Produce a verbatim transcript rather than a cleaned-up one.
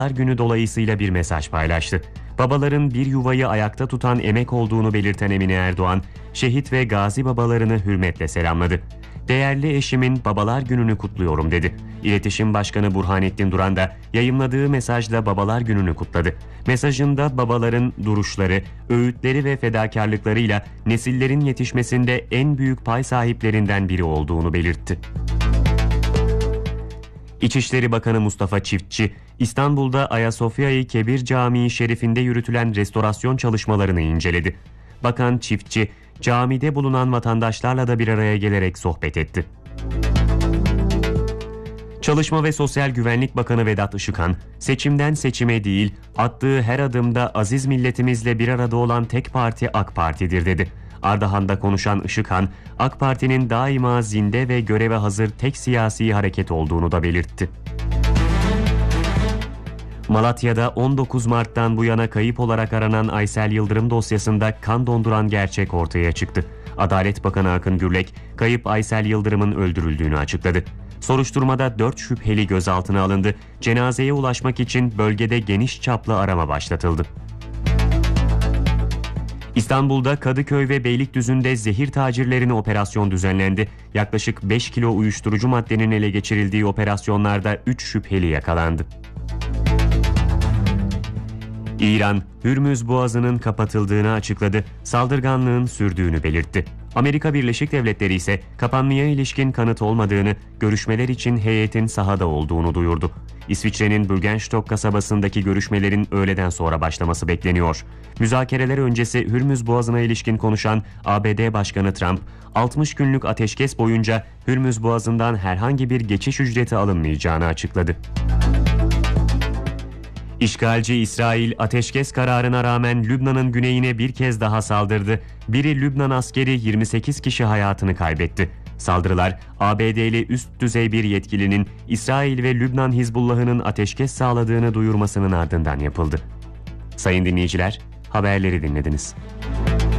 Günü dolayısıyla bir mesaj paylaştı. Babaların bir yuvayı ayakta tutan emek olduğunu belirten Emine Erdoğan, şehit ve gazi babalarını hürmetle selamladı. Değerli eşimin Babalar Günü'nü kutluyorum dedi. İletişim Başkanı Burhanettin Duran da yayımladığı mesajla Babalar Günü'nü kutladı. Mesajında babaların duruşları, öğütleri ve fedakarlıklarıyla nesillerin yetişmesinde en büyük pay sahiplerinden biri olduğunu belirtti. İçişleri Bakanı Mustafa Çiftçi, İstanbul'da Ayasofya-i Kebir Camii Şerifinde yürütülen restorasyon çalışmalarını inceledi. Bakan Çiftçi, camide bulunan vatandaşlarla da bir araya gelerek sohbet etti. Çalışma ve Sosyal Güvenlik Bakanı Vedat Işıkhan, seçimden seçime değil, attığı her adımda aziz milletimizle bir arada olan tek parti AK Parti'dir dedi. Ardahan'da konuşan Işıkhan, AK Parti'nin daima zinde ve göreve hazır tek siyasi hareket olduğunu da belirtti. Malatya'da on dokuz Mart'tan bu yana kayıp olarak aranan Aysel Yıldırım dosyasında kan donduran gerçek ortaya çıktı. Adalet Bakanı Akın Gürlek, kayıp Aysel Yıldırım'ın öldürüldüğünü açıkladı. Soruşturmada dört şüpheli gözaltına alındı. Cenazeye ulaşmak için bölgede geniş çaplı arama başlatıldı. İstanbul'da Kadıköy ve Beylikdüzü'nde zehir tacirlerine operasyon düzenlendi. Yaklaşık beş kilo uyuşturucu maddenin ele geçirildiği operasyonlarda üç şüpheli yakalandı. İran, Hürmüz Boğazı'nın kapatıldığını açıkladı, saldırganlığın sürdüğünü belirtti. Amerika Birleşik Devletleri ise kapanmaya ilişkin kanıt olmadığını, görüşmeler için heyetin sahada olduğunu duyurdu. İsviçre'nin Bürgenstock kasabasındaki görüşmelerin öğleden sonra başlaması bekleniyor. Müzakereler öncesi Hürmüz Boğazı'na ilişkin konuşan A B D Başkanı Trump, altmış günlük ateşkes boyunca Hürmüz Boğazı'ndan herhangi bir geçiş ücreti alınmayacağını açıkladı. İşgalci İsrail ateşkes kararına rağmen Lübnan'ın güneyine bir kez daha saldırdı. Biri Lübnan askeri yirmi sekiz kişi hayatını kaybetti. Saldırılar A B D'li üst düzey bir yetkilinin İsrail ve Lübnan Hizbullah'ının ateşkes sağladığını duyurmasının ardından yapıldı. Sayın dinleyiciler, haberleri dinlediniz.